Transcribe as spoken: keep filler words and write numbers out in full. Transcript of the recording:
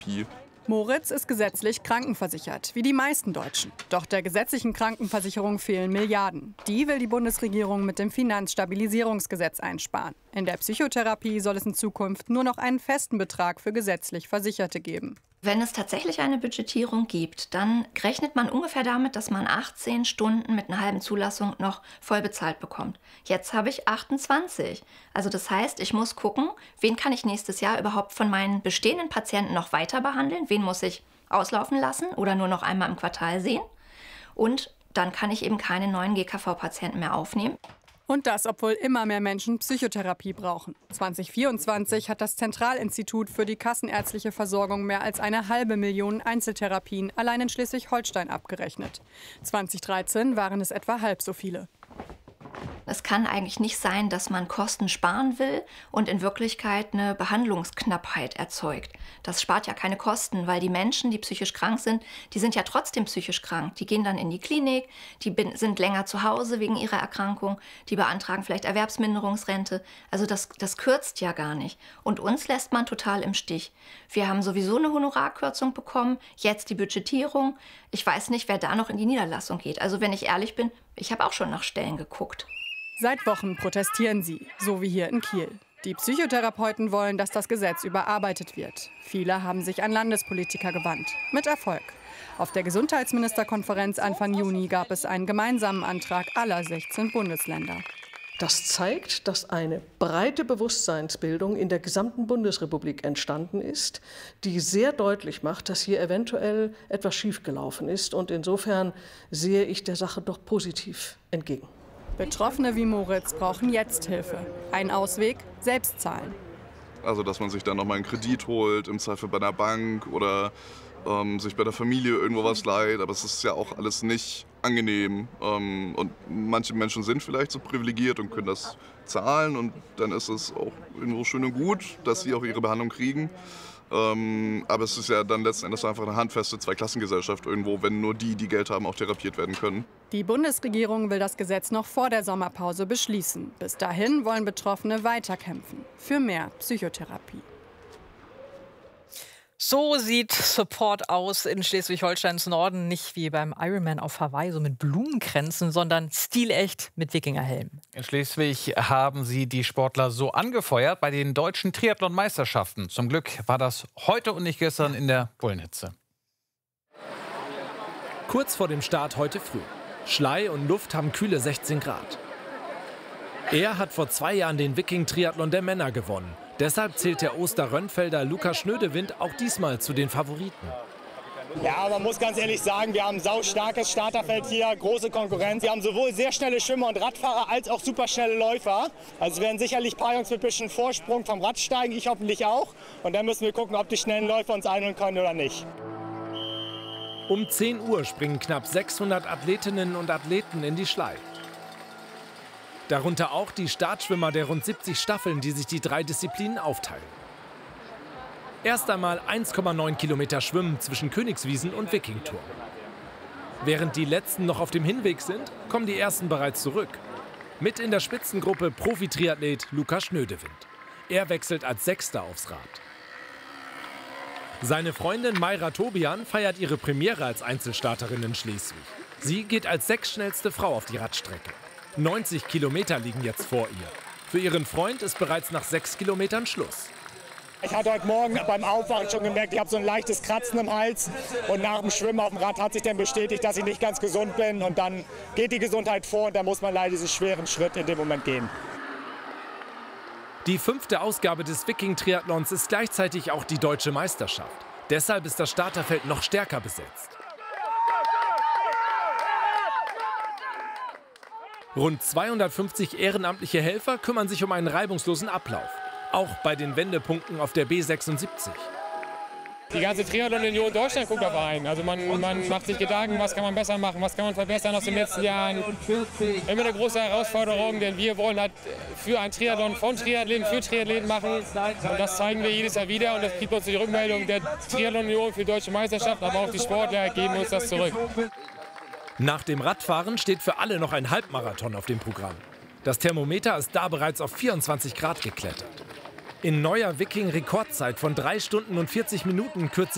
Moritz ist gesetzlich krankenversichert, wie die meisten Deutschen. Doch der gesetzlichen Krankenversicherung fehlen Milliarden. Die will die Bundesregierung mit dem Finanzstabilisierungsgesetz einsparen. In der Psychotherapie soll es in Zukunft nur noch einen festen Betrag für gesetzlich Versicherte geben. Wenn es tatsächlich eine Budgetierung gibt, dann rechnet man ungefähr damit, dass man achtzehn Stunden mit einer halben Zulassung noch voll bezahlt bekommt. Jetzt habe ich achtundzwanzig. Also das heißt, ich muss gucken, wen kann ich nächstes Jahr überhaupt von meinen bestehenden Patienten noch weiter behandeln, wen muss ich auslaufen lassen oder nur noch einmal im Quartal sehen. Und dann kann ich eben keine neuen G K V-Patienten mehr aufnehmen. Und das, obwohl immer mehr Menschen Psychotherapie brauchen. zwanzig vierundzwanzig hat das Zentralinstitut für die kassenärztliche Versorgung mehr als eine halbe Million Einzeltherapien allein in Schleswig-Holstein abgerechnet. zwanzig dreizehn waren es etwa halb so viele. Es kann eigentlich nicht sein, dass man Kosten sparen will und in Wirklichkeit eine Behandlungsknappheit erzeugt. Das spart ja keine Kosten, weil die Menschen, die psychisch krank sind, die sind ja trotzdem psychisch krank. Die gehen dann in die Klinik, die sind länger zu Hause wegen ihrer Erkrankung, die beantragen vielleicht Erwerbsminderungsrente. Also das, das kürzt ja gar nicht. Und uns lässt man total im Stich. Wir haben sowieso eine Honorarkürzung bekommen, jetzt die Budgetierung. Ich weiß nicht, wer da noch in die Niederlassung geht. Also wenn ich ehrlich bin, ich habe auch schon nach Stellen geguckt. Seit Wochen protestieren sie, so wie hier in Kiel. Die Psychotherapeuten wollen, dass das Gesetz überarbeitet wird. Viele haben sich an Landespolitiker gewandt. Mit Erfolg. Auf der Gesundheitsministerkonferenz Anfang Juni gab es einen gemeinsamen Antrag aller sechzehn Bundesländer. Das zeigt, dass eine breite Bewusstseinsbildung in der gesamten Bundesrepublik entstanden ist, die sehr deutlich macht, dass hier eventuell etwas schiefgelaufen ist. Und insofern sehe ich der Sache doch positiv entgegen. Betroffene wie Moritz brauchen jetzt Hilfe. Ein Ausweg: selbst zahlen. Also, dass man sich dann nochmal einen Kredit holt, im Zweifel bei einer Bank oder ähm, sich bei der Familie irgendwo was leiht. Aber es ist ja auch alles nicht angenehm. Ähm, und manche Menschen sind vielleicht so privilegiert und können das zahlen. Und dann ist es auch irgendwo schön und gut, dass sie auch ihre Behandlung kriegen. Ähm, aber es ist ja dann letzten Endes einfach eine handfeste Zweiklassengesellschaft irgendwo, wenn nur die, die Geld haben, auch therapiert werden können. Die Bundesregierung will das Gesetz noch vor der Sommerpause beschließen. Bis dahin wollen Betroffene weiterkämpfen für mehr Psychotherapie. So sieht Support aus in Schleswig-Holsteins Norden. Nicht wie beim Ironman auf Hawaii, so mit Blumenkränzen, sondern stilecht mit Wikingerhelmen. In Schleswig haben sie die Sportler so angefeuert bei den deutschen Triathlon-Meisterschaften. Zum Glück war das heute und nicht gestern in der Bullenhitze. Kurz vor dem Start heute früh. Schlei und Luft haben kühle sechzehn Grad. Er hat vor zwei Jahren den Wiking-Triathlon der Männer gewonnen. Deshalb zählt der Osterrönnfelder Lukas Schnödewind auch diesmal zu den Favoriten. Ja, man muss ganz ehrlich sagen, wir haben ein saustarkes Starterfeld hier, große Konkurrenz. Wir haben sowohl sehr schnelle Schwimmer und Radfahrer als auch superschnelle Läufer. Also es werden sicherlich ein paar Jungs mit ein bisschen Vorsprung vom Rad steigen, ich hoffentlich auch. Und dann müssen wir gucken, ob die schnellen Läufer uns einholen können oder nicht. Um zehn Uhr springen knapp sechshundert Athletinnen und Athleten in die Schlei. Darunter auch die Startschwimmer der rund siebzig Staffeln, die sich die drei Disziplinen aufteilen. Erst einmal eins Komma neun Kilometer Schwimmen zwischen Königswiesen und Wikingturm. Während die letzten noch auf dem Hinweg sind, kommen die ersten bereits zurück. Mit in der Spitzengruppe Profi-Triathlet Lukas Schnödewind. Er wechselt als Sechster aufs Rad. Seine Freundin Mayra Tobian feiert ihre Premiere als Einzelstarterin in Schleswig. Sie geht als sechsschnellste Frau auf die Radstrecke. neunzig Kilometer liegen jetzt vor ihr. Für ihren Freund ist bereits nach sechs Kilometern Schluss. Ich hatte heute Morgen beim Aufwachen schon gemerkt, ich habe so ein leichtes Kratzen im Hals. Und nach dem Schwimmen auf dem Rad hat sich dann bestätigt, dass ich nicht ganz gesund bin. Und dann geht die Gesundheit vor und dann muss man leider diesen schweren Schritt in dem Moment gehen. Die fünfte Ausgabe des Wiking-Triathlons ist gleichzeitig auch die deutsche Meisterschaft. Deshalb ist das Starterfeld noch stärker besetzt. Rund zweihundertfünfzig ehrenamtliche Helfer kümmern sich um einen reibungslosen Ablauf. Auch bei den Wendepunkten auf der B sechsundsiebzig. Die ganze Triathlon-Union Deutschland guckt auf einen. Also man, man macht sich Gedanken, was kann man besser machen, was kann man verbessern aus den letzten Jahren. Immer eine große Herausforderung, denn wir wollen halt für ein Triathlon von Triathleten für Triathleten machen. Und das zeigen wir jedes Jahr wieder. Und das gibt uns die Rückmeldung der Triathlon-Union für die Deutsche Meisterschaft, aber auch die Sportler geben uns das zurück. Nach dem Radfahren steht für alle noch ein Halbmarathon auf dem Programm. Das Thermometer ist da bereits auf vierundzwanzig Grad geklettert. In neuer Wiking-Rekordzeit von drei Stunden und vierzig Minuten kürzt